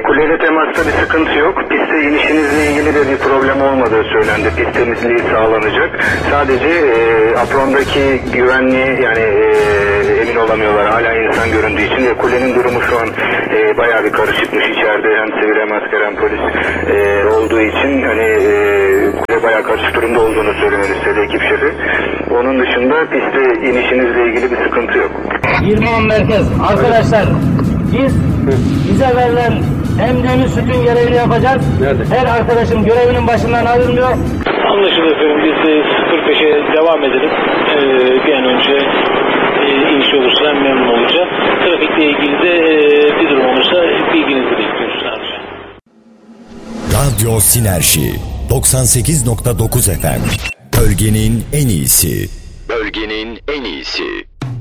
Kuleyle temasta bir sıkıntı yok. Piste inişinizle ilgili de bir problem olmadığı söylendi. Pist temizliği sağlanacak. Sadece aprondaki güvenliği yani emin olamıyorlar. Hala insan göründüğü için ve kulenin durumu şu an bayağı bir karışıkmış içeride. Hem sivil hem asker hem polis olduğu için hani kule bayağı karışık durumda olduğunu söylemeni istedi ekip şefi. Onun dışında piste inişinizle ilgili bir sıkıntı yok. 20 merkez. Arkadaşlar bize verilen emniyet sütun görevini yapacağız. Nerede? Her arkadaşım görevinin başından ayrılmıyor. Anlaşıldı efendim. Biz 05'e devam edelim. Bir an önce iniş olursa memnun olacağız. Trafikle ilgili de bir durum olursa bilginizi bekliyoruz sadece. Radyo Sinerji 98.9 FM. Bölgenin en iyisi. Bölgenin en iyisi.